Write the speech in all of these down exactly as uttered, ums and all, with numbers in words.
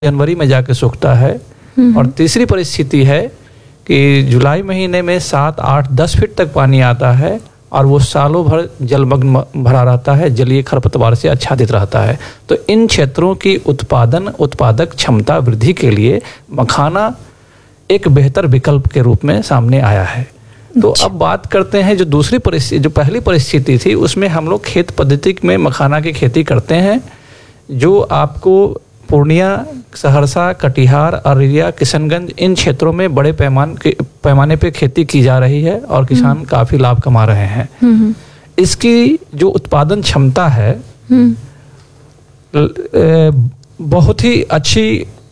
जनवरी में जाके सूखता है। और तीसरी परिस्थिति है कि जुलाई महीने में सात आठ दस फीट तक पानी आता है और वो सालों भर जलमग्न भरा रहता है, जलीय खरपतवार से आच्छादित रहता है। तो इन क्षेत्रों की उत्पादन उत्पादक क्षमता वृद्धि के लिए मखाना एक बेहतर विकल्प के रूप में सामने आया है। तो अब बात करते हैं जो दूसरी परिस्थिति, जो पहली परिस्थिति थी उसमें हम लोग खेत पद्धति में मखाना की खेती करते हैं, जो आपको पूर्णिया, सहरसा, कटिहार, अररिया, किशनगंज इन क्षेत्रों में बड़े पैमान के पैमाने पे खेती की जा रही है और किसान काफ़ी लाभ कमा रहे हैं। इसकी जो उत्पादन क्षमता है बहुत ही अच्छी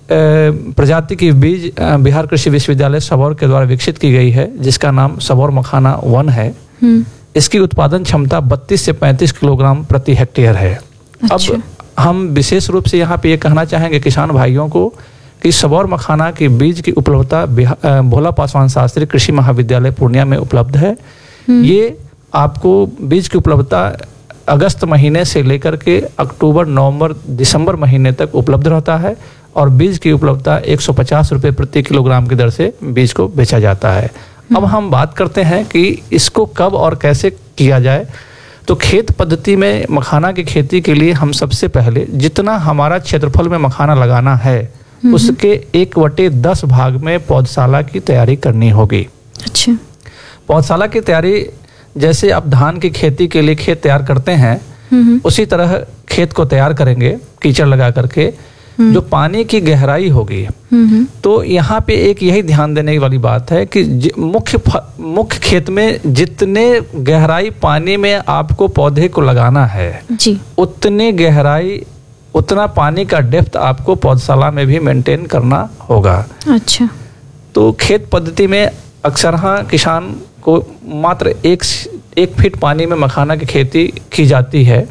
प्रजाति की बीज बिहार कृषि विश्वविद्यालय सबौर के द्वारा विकसित की गई है, जिसका नाम सबौर मखाना वन है। इसकी उत्पादन क्षमता बत्तीस से पैंतीस किलोग्राम प्रति हेक्टेयर है। अच्छा। अब हम विशेष रूप से यहाँ पे ये कहना चाहेंगे किसान भाइयों को कि सबौर मखाना की बीज की उपलब्धता भोला पासवान शास्त्री कृषि महाविद्यालय पूर्णिया में उपलब्ध है। ये आपको बीज की उपलब्धता अगस्त महीने से लेकर के अक्टूबर, नवंबर, दिसंबर महीने तक उपलब्ध रहता है और बीज की उपलब्धता एक सौ पचास रुपये प्रति किलोग्राम की दर से बीज को बेचा जाता है। अब हम बात करते हैं कि इसको कब और कैसे किया जाए। तो खेत पद्धति में मखाना की खेती के लिए हम सबसे पहले जितना हमारा क्षेत्रफल में मखाना लगाना है उसके एक वटे दस भाग में पौधशाला की तैयारी करनी होगी। अच्छा। पौधशाला की तैयारी जैसे आप धान की खेती के लिए खेत तैयार करते हैं उसी तरह खेत को तैयार करेंगे कीचड़ लगा करके। जो पानी की गहराई होगी तो यहाँ पे एक यही ध्यान देने वाली बात है कि मुख्य मुख्य खेत में जितने गहराई पानी में आपको पौधे को लगाना है जी, उतने गहराई उतना पानी का डेप्थ आपको पौधशाला में भी मेंटेन करना होगा। अच्छा। तो खेत पद्धति में अक्सर हाँ किसान को मात्र एक एक फीट पानी में मखाना की खेती की जाती है।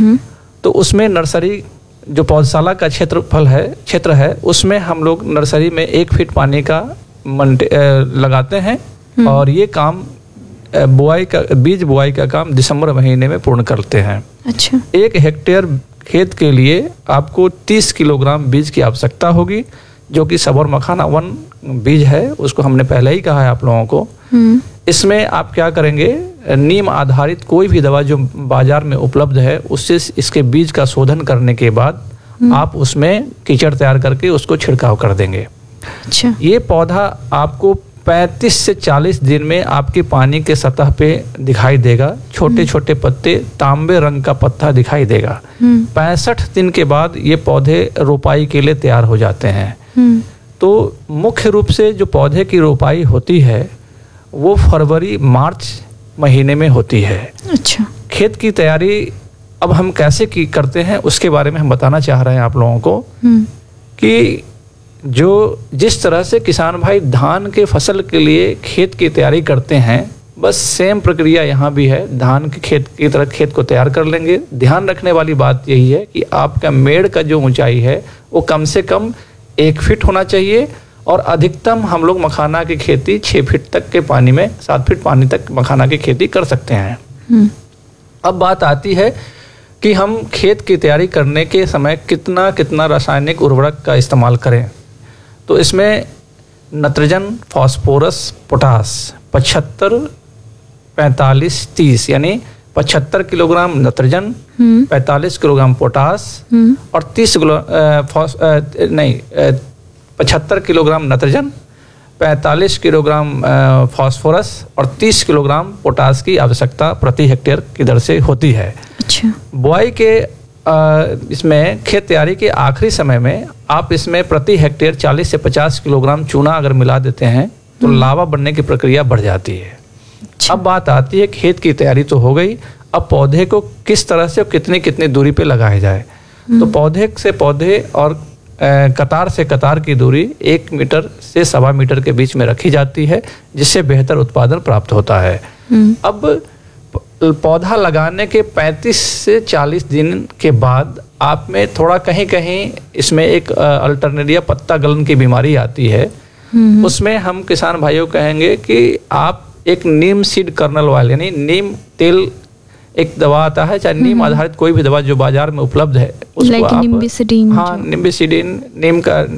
तो उसमें नर्सरी जो पौधशाला का क्षेत्रफल है क्षेत्र है उसमें हम लोग नर्सरी में एक फीट पानी का लगाते हैं और ये काम बुआई का बीज बुआई का काम दिसंबर महीने में पूर्ण करते हैं। अच्छा। एक हेक्टेयर खेत के लिए आपको तीस किलोग्राम बीज की आवश्यकता होगी, जो कि सबौर मखाना वन बीज है, उसको हमने पहले ही कहा है आप लोगों को। इसमें आप क्या करेंगे, नीम आधारित कोई भी दवा जो बाजार में उपलब्ध है उससे इसके बीज का शोधन करने के बाद आप उसमें कीचड़ तैयार करके उसको छिड़काव कर देंगे। अच्छा। ये पौधा आपको पैंतीस से चालीस दिन में आपके पानी के सतह पे दिखाई देगा। छोटे छोटे पत्ते, तांबे रंग का पत्ता दिखाई देगा। पैंसठ दिन के बाद ये पौधे रोपाई के लिए तैयार हो जाते हैं। तो मुख्य रूप से जो पौधे की रोपाई होती है वो फरवरी मार्च महीने में होती है। अच्छा। खेत की तैयारी अब हम कैसे की करते हैं उसके बारे में हम बताना चाह रहे हैं आप लोगों को कि जो जिस तरह से किसान भाई धान के फसल के लिए खेत की तैयारी करते हैं बस सेम प्रक्रिया यहाँ भी है। धान के खेत की तरह खेत को तैयार कर लेंगे। ध्यान रखने वाली बात यही है कि आपका मेड़ का जो ऊंचाई है वो कम से कम एक फीट होना चाहिए और अधिकतम हम लोग मखाना की खेती छः फीट तक के पानी में सात फीट पानी तक मखाना की खेती कर सकते हैं। अब बात आती है कि हम खेत की तैयारी करने के समय कितना कितना रासायनिक उर्वरक का इस्तेमाल करें। तो इसमें नत्रजन, फास्फोरस, पोटास पचहत्तर पैंतालीस तीस यानी पचहत्तर किलोग्राम नत्रजन, पैंतालीस किलोग्राम पोटास और तीस किलो नहीं पचहत्तर किलोग्राम नत्रजन, पैंतालीस किलोग्राम फास्फोरस और तीस किलोग्राम पोटास की आवश्यकता प्रति हेक्टेयर की दर से होती है। अच्छा। बुआई के आ, इसमें खेत तैयारी के आखिरी समय में आप इसमें प्रति हेक्टेयर चालीस से पचास किलोग्राम चूना अगर मिला देते हैं तो लावा बनने की प्रक्रिया बढ़ जाती है। अच्छा। अब बात आती है खेत की तैयारी तो हो गई, अब पौधे को किस तरह से और कितनी कितनी दूरी पे लगाया जाए। तो पौधे से पौधे और कतार से कतार की दूरी एक मीटर से सवा मीटर के बीच में रखी जाती है, जिससे बेहतर उत्पादन प्राप्त होता है। अब पौधा लगाने के पैंतीस से चालीस दिन के बाद आप में थोड़ा कहीं कहीं इसमें एक अल्टरनेरिया पत्ता गलन की बीमारी आती है। उसमें हम किसान भाइयों कहेंगे कि आप एक नीम सीड कर्नल ऑयल यानी नीम तेल एक दवा आता है, चाहे नीम आधारित कोई भी दवा जो बाजार में उपलब्ध है, उसको like आप निम्बिसिडीन, हाँ निम्बिसिडीन, नीम का